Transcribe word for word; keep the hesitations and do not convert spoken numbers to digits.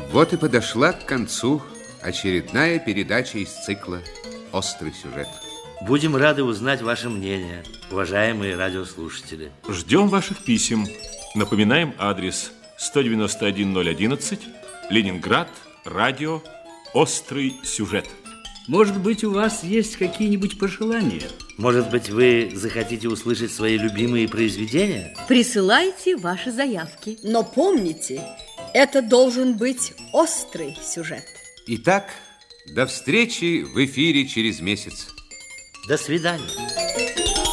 Вот и подошла к концу очередная передача из цикла «Острый сюжет». Будем рады узнать ваше мнение, уважаемые радиослушатели. Ждем ваших писем. Напоминаем адрес: сто девяносто один ноль одиннадцать, Ленинград, радио «Острый сюжет». Может быть, у вас есть какие-нибудь пожелания? Может быть, вы захотите услышать свои любимые произведения? Присылайте ваши заявки. Но помните, это должен быть острый сюжет. Итак, до встречи в эфире через месяц. До свидания.